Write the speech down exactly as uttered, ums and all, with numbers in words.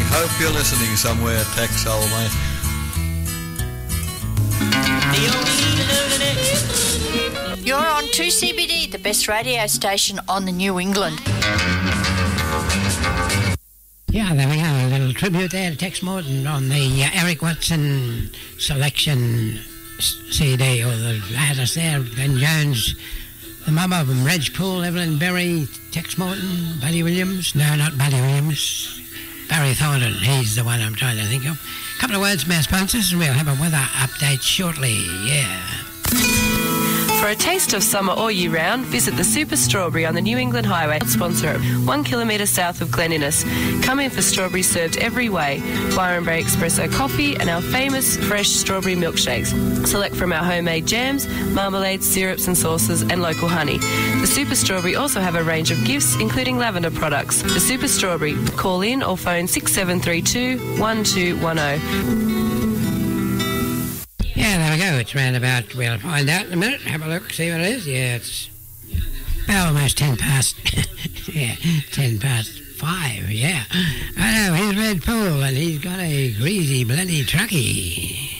Hope you're listening somewhere, Tex, old mate. You're on two C B D, the best radio station on the New England. Yeah, there we go. A little tribute there to Tex Morton on the uh, Eric Watson selection C D, or the latest there, Ben Jones, the mum of them, Reg Poole, Evelyn Berry, Tex Morton, Buddy Williams. No, not Buddy Williams. Barry Thornton, he's the one I'm trying to think of. A couple of words from our sponsors and we'll have a weather update shortly, yeah. For a taste of summer all year round, visit the Super Strawberry on the New England Highway. Sponsor one kilometre south of Glen Innes. Come in for strawberries served every way. Byron Bay Espresso coffee and our famous fresh strawberry milkshakes. Select from our homemade jams, marmalades, syrups and sauces and local honey. The Super Strawberry also have a range of gifts, including lavender products. The Super Strawberry. Call in or phone six seven three two, one two one zero. Yeah, there we go. It's round about, we'll find out in a minute. Have a look, see what it is. Yeah, it's about almost ten past. yeah, ten past five, yeah. I know, here's Red Pool, and he's got a greasy, bloody truckie.